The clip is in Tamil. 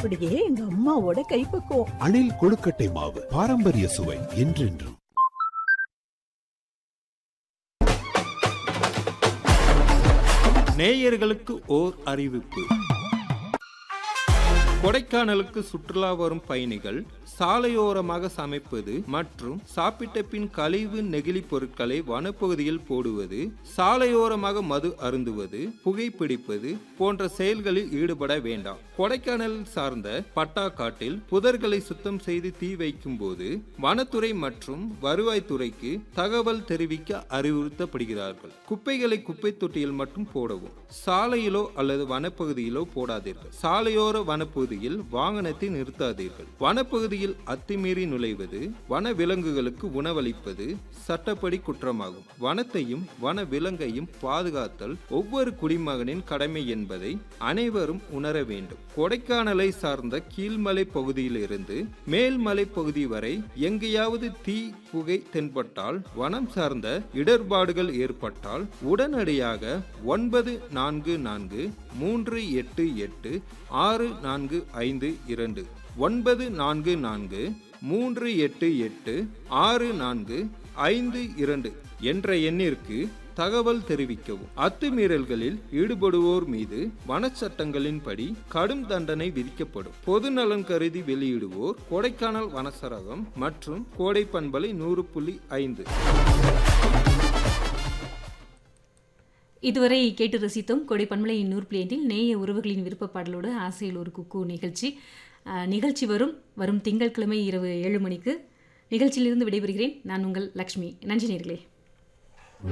அப்படியே எங்க அம்மாவோட கைப்பக்குவம். அணில் கொழுக்கட்டை மாவு, பாரம்பரிய சுவை என்றென்றும். நேயர்களுக்கு ஓர் அறிவிப்பு. கொடைக்கானலுக்கு சுற்றுலா வரும் பயணிகள் சாலையோரமாக சமைப்பது மற்றும் சாப்பிட்ட பின் கழிவு நெகிழி பொருட்களை வனப்பகுதியில் போடுவது, சாலையோரமாக மது அருந்துவது, புகைப்பிடிப்பது போன்ற செயல்களில் ஈடுபட வேண்டாம். கொடைக்கானல் சார்ந்த பட்டாக்காட்டில் புதர்களை சுத்தம் செய்து தீ வைக்கும் போது வனத்துறை மற்றும் வருவாய்த்துறைக்கு தகவல் தெரிவிக்க அறிவுறுத்தப்படுகிறார்கள். குப்பைகளை குப்பை தொட்டியில் மட்டும் போடவும். சாலையிலோ அல்லது வனப்பகுதியிலோ போடாதீர்கள். சாலையோர வனப்பகுதியில் வாகனத்தை நிறுத்தாதீர்கள். வனப்பகுதியில் அத்துமீறி நுழைவது, வன விலங்குகளுக்கு உணவளிப்பது சட்டப்படி குற்றமாகும். வனத்தையும் வன விலங்கையும் பாதுகாத்தல் ஒவ்வொரு குடிமகனின் கடமை என்பதை அனைவரும் உணர வேண்டும். கொடைக்கானலை சார்ந்த கீழ்மலை பகுதியிலிருந்து மேல்மலை பகுதி வரை எங்கேயாவது தீ புகை தென்பட்டால், வனம் சார்ந்த இடர்பாடுகள் ஏற்பட்டால் உடனடியாக 944 388 6452 944 388 6452 என்ற எண்ணிற்கு தகவல் தெரிவிக்கவும். அத்துமீறல்களில் ஈடுபடுவோர் மீது வனச்சட்டங்களின்படி கடும் தண்டனை விதிக்கப்படும். பொது நலன் கருதி வெளியிடுவோர் கொடைக்கானல் வனச்சரகம் மற்றும் கோடை பண்பலை 100.5. இதுவரை கேட்டு ரசித்தோம் கோடை பண்பலை 100.5 நேய உறவுகளின் விருப்ப பாடலோடு ஆசையில் ஒரு குக்கு நிகழ்ச்சி வரும் திங்கட்கிழமை இரவு 7 மணிக்கு. நிகழ்ச்சியிலிருந்து விடைபெறுகிறேன். நான் உங்கள் லக்ஷ்மி. நன்றி நேயர்களே.